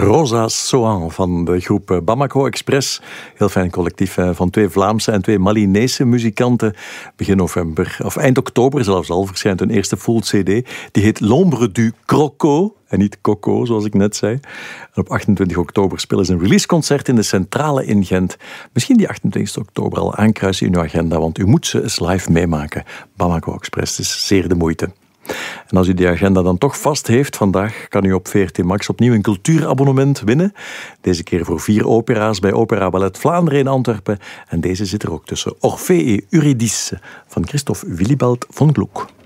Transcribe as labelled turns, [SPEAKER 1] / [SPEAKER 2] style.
[SPEAKER 1] Rosa Sohan van de groep Bamako Express. Heel fijn collectief van 2 Vlaamse en 2 Malinese muzikanten. Begin november, of eind oktober zelfs al, verschijnt hun eerste full CD. Die heet L'Ombre du Croco. En niet Coco, zoals ik net zei. En op 28 oktober spelen ze een releaseconcert in de Centrale in Gent. Misschien die 28 oktober al aankruisen in uw agenda, want u moet ze eens live meemaken. Bamako Express is zeer de moeite. En als u die agenda dan toch vast heeft, vandaag kan u op VRT Max opnieuw een cultuurabonnement winnen. Deze keer voor 4 opera's bij Opera Ballet Vlaanderen in Antwerpen. En deze zit er ook tussen. Orphée et Eurydice van Christophe Willibald von Gluck.